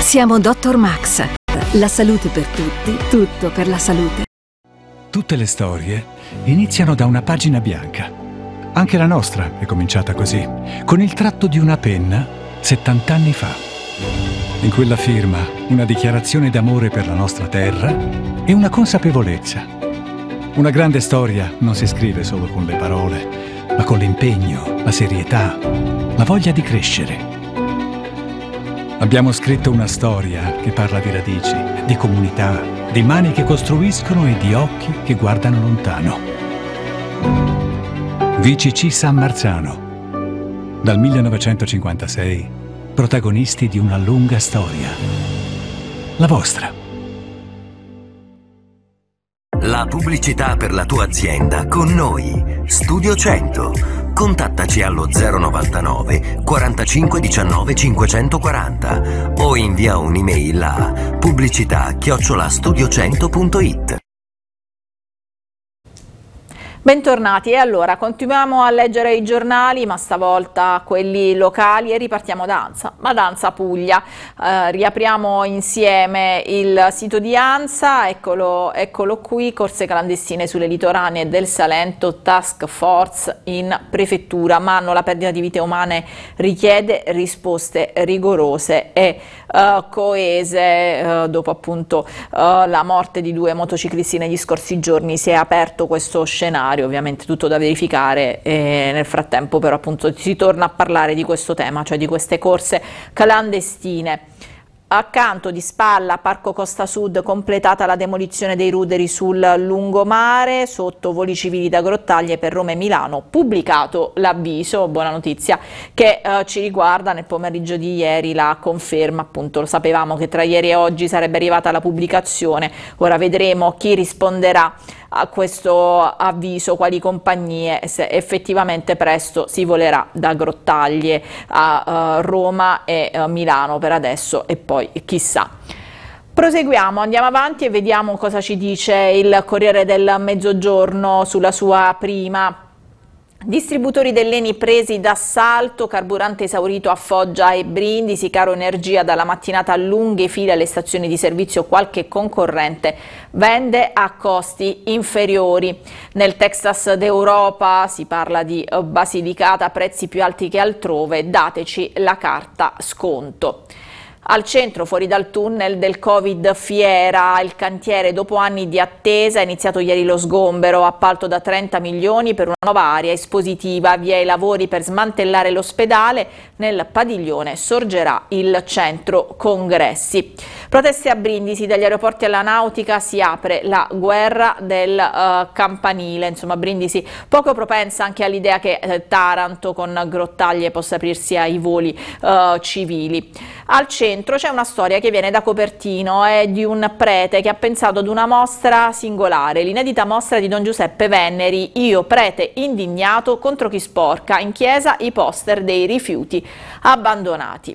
Siamo Dr. Max. La salute per tutti, tutto per la salute. Tutte le storie iniziano da una pagina bianca. Anche la nostra è cominciata così, con il tratto di una penna 70 anni fa. In quella firma, una dichiarazione d'amore per la nostra terra e una consapevolezza. Una grande storia non si scrive solo con le parole, ma con l'impegno, la serietà, la voglia di crescere. Abbiamo scritto una storia che parla di radici, di comunità, di mani che costruiscono e di occhi che guardano lontano. VCC San Marzano. Dal 1956, protagonisti di una lunga storia. La vostra. La pubblicità per la tua azienda con noi. Studio 100. Contattaci allo 099 45 19 540 o invia un'email a pubblicità@studio100.it. Bentornati, e allora continuiamo a leggere i giornali, ma stavolta quelli locali, e ripartiamo da ANSA, ma da ANSA Puglia. Riapriamo insieme il sito di ANSA, eccolo qui: corse clandestine sulle litoranee del Salento, task force in prefettura, ma la perdita di vite umane richiede risposte rigorose e coese. Dopo appunto la morte di 2 motociclisti negli scorsi giorni si è aperto questo scenario, ovviamente tutto da verificare, e nel frattempo però appunto si torna a parlare di questo tema, cioè di queste corse clandestine. Accanto di Spalla, Parco Costa Sud, completata la demolizione dei ruderi sul lungomare sotto voli civili da Grottaglie per Roma e Milano, pubblicato l'avviso, buona notizia, che ci riguarda. Nel pomeriggio di ieri la conferma, appunto lo sapevamo che tra ieri e oggi sarebbe arrivata la pubblicazione, ora vedremo chi risponderà a questo avviso, quali compagnie, se effettivamente presto si volerà da Grottaglie a Roma e Milano per adesso, e poi chissà. Proseguiamo, andiamo avanti e vediamo cosa ci dice il Corriere del Mezzogiorno sulla sua prima. Distributori dell'Eni presi d'assalto, carburante esaurito a Foggia e Brindisi, caro energia dalla mattinata, lunghe file alle stazioni di servizio, qualche concorrente vende a costi inferiori. Nel Texas d'Europa si parla di Basilicata, prezzi più alti che altrove, dateci la carta sconto. Al centro, fuori dal tunnel del Covid Fiera, il cantiere dopo anni di attesa, è iniziato ieri lo sgombero, appalto da 30 milioni per una nuova area espositiva, via i lavori per smantellare l'ospedale, nel padiglione sorgerà il centro congressi. Proteste a Brindisi, dagli aeroporti alla nautica si apre la guerra del campanile, insomma Brindisi poco propensa anche all'idea che Taranto con Grottaglie possa aprirsi ai voli civili. Al centro c'è una storia che viene da Copertino, è di un prete che ha pensato ad una mostra singolare, l'inedita mostra di Don Giuseppe Venneri, Io prete indignato contro chi sporca, in chiesa i poster dei rifiuti abbandonati.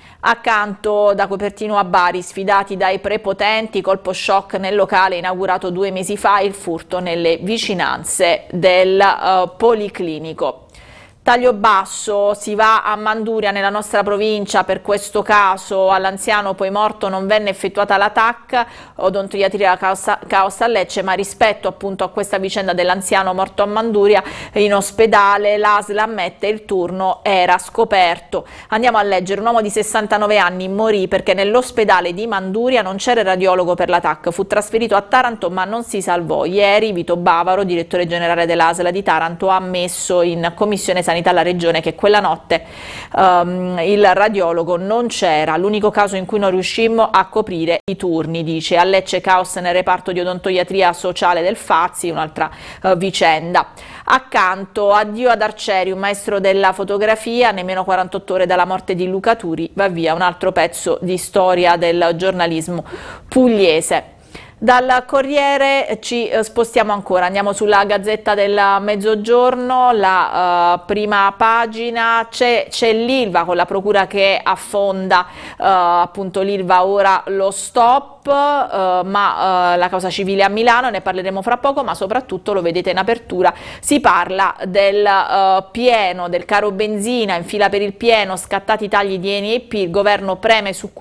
Accanto da Copertino a Bari, sfidati dai prepotenti, colpo shock nel locale inaugurato 2 mesi fa, il furto nelle vicinanze del Policlinico. Taglio basso, si va a Manduria nella nostra provincia per questo caso, all'anziano poi morto non venne effettuata la TAC, odontoiatria caos a Lecce, ma rispetto appunto a questa vicenda dell'anziano morto a Manduria in ospedale, l'ASL ammette il turno era scoperto. Andiamo a leggere: un uomo di 69 anni morì perché nell'ospedale di Manduria non c'era il radiologo per la TAC, fu trasferito a Taranto ma non si salvò. Ieri Vito Bavaro, direttore generale dell'ASL di Taranto, ha ammesso in commissione sanitaria alla regione che quella notte il radiologo non c'era, l'unico caso in cui non riuscimmo a coprire i turni, dice. A Lecce caos nel reparto di odontoiatria sociale del Fazzi, un'altra vicenda. Accanto, addio ad Arcerium, maestro della fotografia, nemmeno 48 ore dalla morte di Luca Turi, va via un altro pezzo di storia del giornalismo pugliese. Dal Corriere ci spostiamo ancora, andiamo sulla Gazzetta del Mezzogiorno, la prima pagina, c'è l'Ilva con la procura che affonda appunto l'Ilva, ora lo stop, ma la causa civile a Milano, ne parleremo fra poco, ma soprattutto lo vedete in apertura, si parla del pieno, del caro benzina, in fila per il pieno, scattati i tagli di Eni e P, il governo preme su